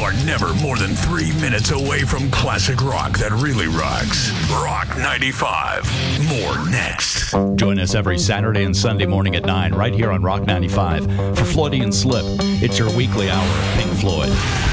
are never more than 3 minutes away from classic rock that really rocks. Rock 95. More next. Join us every Saturday and Sunday morning at 9 right here on Rock 95 for Floydian Slip. It's your weekly hour of Pink Floyd.